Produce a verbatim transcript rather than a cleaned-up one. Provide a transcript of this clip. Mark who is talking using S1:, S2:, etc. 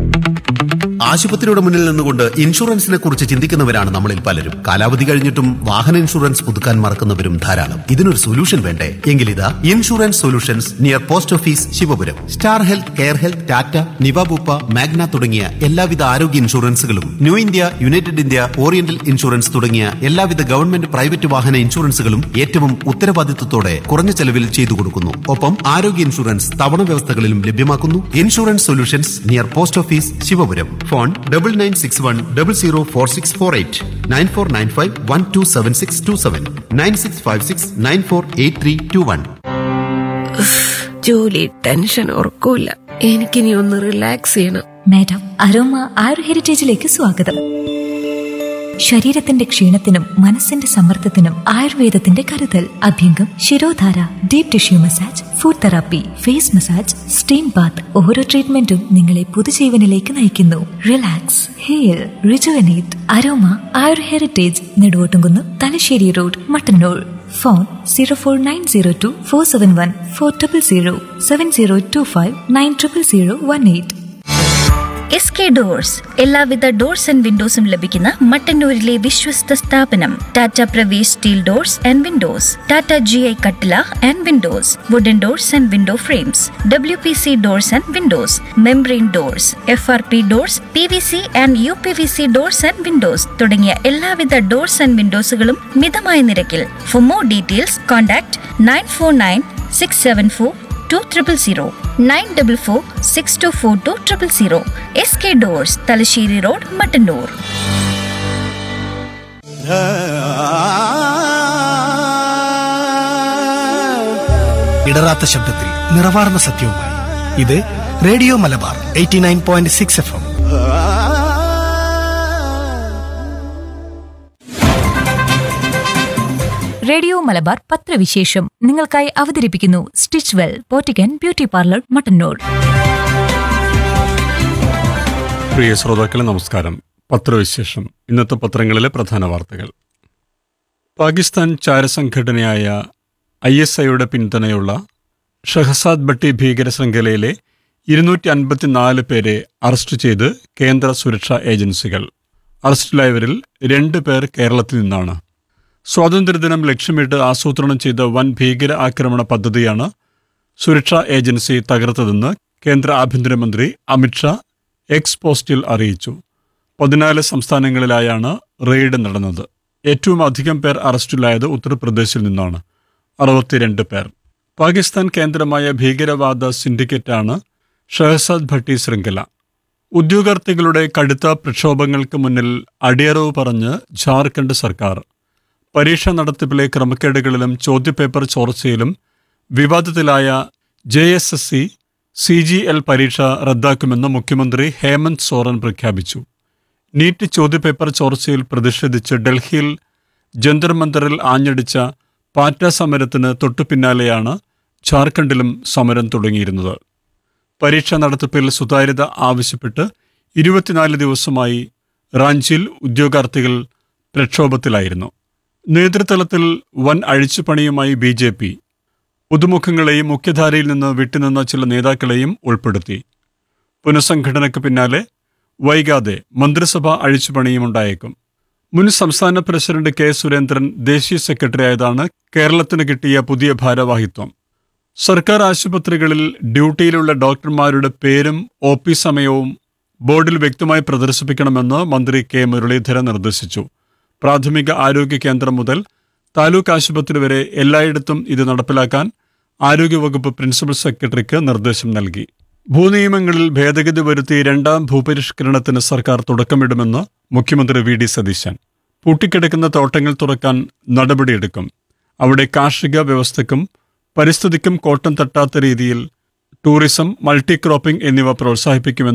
S1: ആശുപത്രിയുടെ മുന്നിൽ നിന്നുകൊണ്ട് ഇൻഷുറൻസിനെ കുറിച്ച് ചിന്തിക്കുന്നവരാണ് നമ്മളിൽ പലരും. കാലാവധി കഴിഞ്ഞിട്ടും വാഹന ഇൻഷുറൻസ് പുതുക്കാൻ മറക്കുന്നവരും ധാരാളം. ഇതിനൊരു സൊല്യൂഷൻ വേണ്ടേ? എങ്കിലിതാ insurance solutions near post office Sivapuram. Star health, care health, Tata, Niva Bupa, Magna തുടങ്ങിയ എല്ലാവിധ ആരോഗ്യ ഇൻഷുറൻസുകളും, new India, United India, oriental insurance തുടങ്ങിയ എല്ലാവിധ ഗവൺമെന്റ് പ്രൈവറ്റ് വാഹന ഇൻഷുറൻസുകളും ഏറ്റവും ഉത്തരവാദിത്വത്തോടെ കുറഞ്ഞ ചെലവിൽ ചെയ്തു കൊടുക്കുന്നു. ഒപ്പം ആരോഗ്യ ഇൻഷുറൻസ് തവണ വ്യവസ്ഥകളിലും ലഭ്യമാക്കുന്നു. Insurance solutions near post office Sivapuram. Phone double nine six one double zero four six four eight, nine four nine five one two seven six to seven, nine six five six nine four eight three to one.
S2: ജോലി tension ഉറക്കൂല. എനിക്കിനി ഒന്ന് relax ചെയ്യണം.
S3: Madam, aroma ആയുർ ഹെറിറ്റേജിലേക്ക് സ്വാഗതം. ശരീരത്തിന്റെ ക്ഷീണത്തിനും മനസ്സിന്റെ സമ്മർദ്ദത്തിനും ആയുർവേദത്തിന്റെ കരുതൽ. അഭ്യംഗം, shirodhara, deep tissue massage, food therapy, face massage, steam Baat, ഓരോ ട്രീറ്റ്മെന്റും നിങ്ങളെ പുതുജീവനിലേക്ക് നയിക്കുന്നു. Relax, heal, rejuvenate. Aroma Ayur heritage, Neduvottumkunnu, Thalassery road, Mattannur. Phone zero four nine zero to four seven one four triple zero, seven zero to five nine triple zero one eight.
S4: S K doors, എല്ലാവിധ doors and വിൻഡോസും ലഭിക്കുന്ന മട്ടന്നൂരിലെ വിശ്വസ്ത സ്ഥാപനം. Tata Pravesh steel doors and Windows, Tata G I കട്ടില and Windows, wooden doors and window frames, W P C doors and Windows, membrane doors, F R P doors, P V C and you P V C doors and Windows തുടങ്ങിയ എല്ലാവിധ doors and വിൻഡോസുകളും മിതമായ നിരക്കിൽ. For more details contact nine four nine six seven four two triple zero, nine double four six to four two triple zero. S K doors, Thalassery road, Mattannur.
S5: ഇടറാത്ത ശബ്ദത്തിൽ നിറവാർന്ന സത്യവുമായി ഇത് radio Malabar eighty nine point six F M.
S3: Radio Malabar പത്രവിശേഷം നിങ്ങൾക്കായി അവതരിപ്പിക്കുന്നു stitch well പോറ്റിക്കൻ beauty parlour, Mattannur.
S6: പ്രിയ ശ്രോതാക്കളെ നമസ്കാരം. പത്രവിശേഷം. ഇന്നത്തെ പത്രങ്ങളിലെ പ്രധാന വാർത്തകൾ. പാകിസ്ഥാൻ ചാരസംഘടനയായ ഐ എസ് ഐയുടെ പിന്തുണയുള്ള ഷഹസാദ് ഭട്ടി ഭീകര ശൃംഖലയിലെ ഇരുന്നൂറ്റി അൻപത്തിനാല് പേരെ അറസ്റ്റ് ചെയ്ത് കേന്ദ്ര സുരക്ഷാ ഏജൻസികൾ. അറസ്റ്റിലായവരിൽ രണ്ട് പേർ കേരളത്തിൽ നിന്നാണ്. സ്വാതന്ത്ര്യദിനം ലക്ഷ്യമിട്ട് ആസൂത്രണം ചെയ്ത വൻ ഭീകര ആക്രമണ പദ്ധതിയാണ് സുരക്ഷാ ഏജൻസി തകർത്തതെന്ന് കേന്ദ്ര ആഭ്യന്തരമന്ത്രി അമിത്ഷാ എക്സ് പോസ്റ്റിൽ അറിയിച്ചു. പതിനാല് സംസ്ഥാനങ്ങളിലായാണ് റെയ്ഡ് നടന്നത്. ഏറ്റവും അധികം പേർ അറസ്റ്റിലായത് ഉത്തർപ്രദേശിൽ നിന്നാണ്, അറുപത്തിരണ്ട് പേർ. പാകിസ്ഥാൻ കേന്ദ്രമായ ഭീകരവാദ സിൻഡിക്കേറ്റാണ് ഷഹസാദ് ഭട്ടി ശൃംഖല. ഉദ്യോഗാർത്ഥികളുടെ കടുത്ത പ്രക്ഷോഭങ്ങൾക്ക് മുന്നിൽ അടിയറവ് പറഞ്ഞ് ജാർഖണ്ഡ് സർക്കാർ. പരീക്ഷാ നടത്തിപ്പിലെ ക്രമക്കേടുകളിലും ചോദ്യപേപ്പർ ചോർച്ചയിലും വിവാദത്തിലായ J S S C C G L പരീക്ഷ റദ്ദാക്കുമെന്ന് മുഖ്യമന്ത്രി ഹേമന്ത് സോറൻ പ്രഖ്യാപിച്ചു. നീറ്റ് ചോദ്യപേപ്പർ ചോർച്ചയിൽ പ്രതിഷേധിച്ച് ഡൽഹിയിൽ ജന്തർ മന്ദറിൽ ആഞ്ഞടിച്ച പാറ്റ സമരത്തിന് തൊട്ടുപിന്നാലെയാണ് ജാർഖണ്ഡിലും സമരം തുടങ്ങിയിരുന്നത്. പരീക്ഷാ നടത്തിപ്പിൽ സുതാര്യത ആവശ്യപ്പെട്ട് ഇരുപത്തിനാല് ദിവസമായി റാഞ്ചിയിൽ ഉദ്യോഗാർത്ഥികൾ പ്രക്ഷോഭത്തിലായിരുന്നു. നേതൃതലത്തിൽ വൻ അഴിച്ചുപണിയുമായി ബി ജെ പി. പുതുമുഖങ്ങളെയും മുഖ്യധാരയിൽ നിന്ന് വിട്ടുനിന്ന ചില നേതാക്കളെയും ഉൾപ്പെടുത്തി. പുനഃസംഘടനയ്ക്ക് പിന്നാലെ വൈകാതെ മന്ത്രിസഭ അഴിച്ചുപണിയുമുണ്ടായേക്കും. മുൻ സംസ്ഥാന പ്രസിഡന്റ് കെ സുരേന്ദ്രൻ ദേശീയ സെക്രട്ടറിയായതാണ് കേരളത്തിന് കിട്ടിയ പുതിയ ഭാരവാഹിത്വം. സർക്കാർ ആശുപത്രികളിൽ ഡ്യൂട്ടിയിലുള്ള ഡോക്ടർമാരുടെ പേരും ഒ പി സമയവും ബോർഡിൽ വ്യക്തമായി പ്രദർശിപ്പിക്കണമെന്ന് മന്ത്രി കെ മുരളീധരൻ നിർദ്ദേശിച്ചു. പ്രാഥമിക ആരോഗ്യ കേന്ദ്രം മുതൽ താലൂക്ക് ആശുപത്രി വരെ എല്ലായിടത്തും ഇത് നടപ്പിലാക്കാൻ ആരോഗ്യവകുപ്പ് പ്രിൻസിപ്പൽ സെക്രട്ടറിക്ക് നിർദ്ദേശം നൽകി. ഭൂനിയമങ്ങളിൽ ഭേദഗതി വരുത്തി രണ്ടാം ഭൂപരിഷ്കരണത്തിന് സർക്കാർ തുടക്കമിടുമെന്ന് മുഖ്യമന്ത്രി വി ഡി സതീശൻ. പൂട്ടിക്കിടക്കുന്ന തോട്ടങ്ങൾ തുറക്കാൻ നടപടിയെടുക്കും. അവിടെ കാർഷിക വ്യവസ്ഥയ്ക്കും പരിസ്ഥിതിക്കും കോട്ടം തട്ടാത്ത രീതിയിൽ ടൂറിസം, മൾട്ടി ക്രോപ്പിംഗ് എന്നിവ പ്രോത്സാഹിപ്പിക്കുമെന്ന്